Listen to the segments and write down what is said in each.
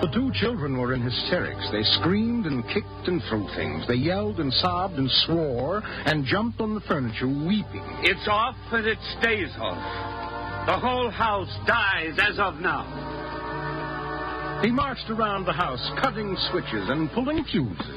The two children were in hysterics. They screamed and kicked and threw things. They yelled and sobbed and swore and jumped on the furniture, weeping. It's off and it stays off. The whole house dies as of now. He marched around the house, cutting switches and pulling fuses.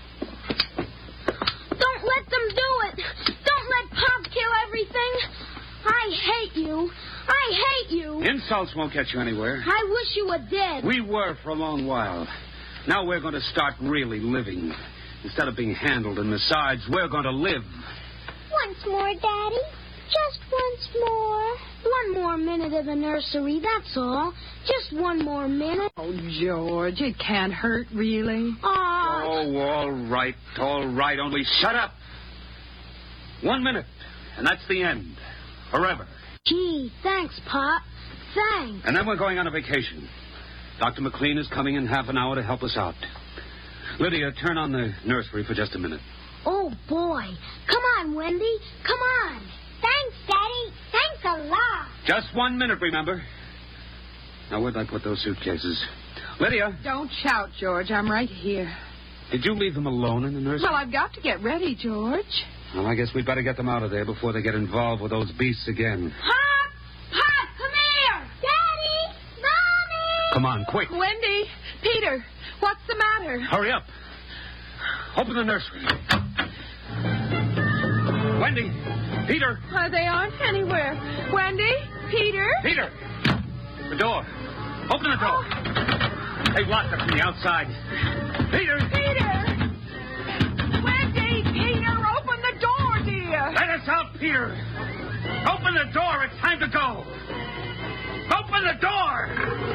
Don't let them do it. Don't let Pop kill everything. I hate you. I hate you. Insults won't get you anywhere. I wish you were dead. We were for a long while. Now we're going to start really living. Instead of being handled and massaged, we're going to live. Once more, Daddy. Just once more. One more minute of the nursery, that's all. Just one more minute. Oh, George, it can't hurt, really. Oh, all right, only shut up. 1 minute, and that's the end. Forever. Gee, thanks, Pop. Thanks. And then we're going on a vacation. Dr. McLean is coming in half an hour to help us out. Lydia, turn on the nursery for just a minute. Oh, boy. Come on, Wendy. Come on. Thanks, Daddy. Thanks a lot. Just 1 minute, remember. Now, where'd I put those suitcases? Lydia. Don't shout, George. I'm right here. Did you leave them alone in the nursery? Well, I've got to get ready, George. Well, I guess we'd better get them out of there before they get involved with those beasts again. Pop! Pop, come here! Daddy! Mommy! Come on, quick. Wendy! Peter! What's the matter? Hurry up. Open the nursery. Wendy! Peter! They aren't anywhere. Wendy? Peter? Peter! The door. Open the door. They've locked us from the outside. Peter! Peter! Wendy! Peter! Open the door, dear! Let us out, Peter! Open the door. It's time to go. Open the door!